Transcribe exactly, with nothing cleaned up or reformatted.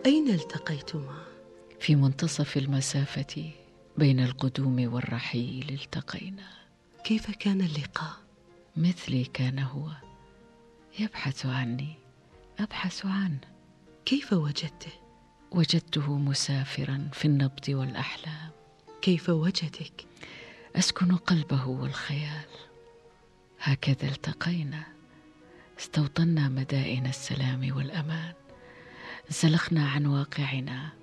أين التقيتما؟ في منتصف المسافة بين القدوم والرحيل التقينا. كيف كان اللقاء؟ مثلي كان هو، يبحث عني، أبحث عنه. كيف وجدته؟ وجدته مسافرا في النبض والأحلام. كيف وجدك؟ أسكن قلبه والخيال. هكذا التقينا، استوطنا مدائن السلام والأمان، انسلخنا عن واقعنا